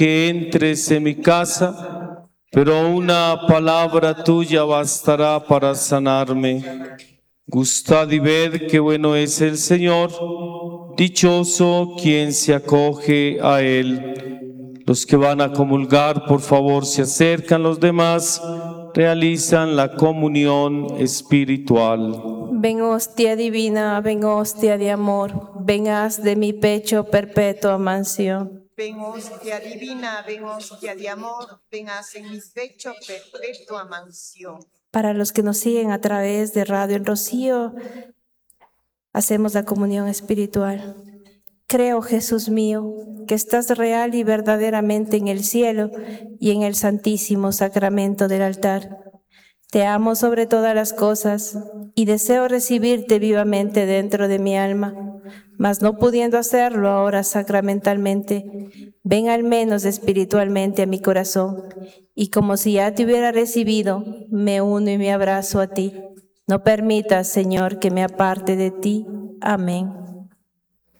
que entres en mi casa, pero una palabra tuya bastará para sanarme. Gustad y ved qué bueno es el Señor, dichoso quien se acoge a Él. Los que van a comulgar, por favor, se acercan, los demás realizan la comunión espiritual. Ven hostia divina, ven hostia de amor, ven haz de mi pecho perpetua mansión. Ven hostia divina, ven hostia de amor, ven haz en mi pecho perpetua mansión. Para los que nos siguen a través de Radio El Rocío, hacemos la comunión espiritual. Creo, Jesús mío, que estás real y verdaderamente en el cielo y en el santísimo sacramento del altar. Te amo sobre todas las cosas y deseo recibirte vivamente dentro de mi alma, mas no pudiendo hacerlo ahora sacramentalmente, ven al menos espiritualmente a mi corazón y como si ya te hubiera recibido, me uno y me abrazo a ti. No permitas, Señor, que me aparte de ti. Amén.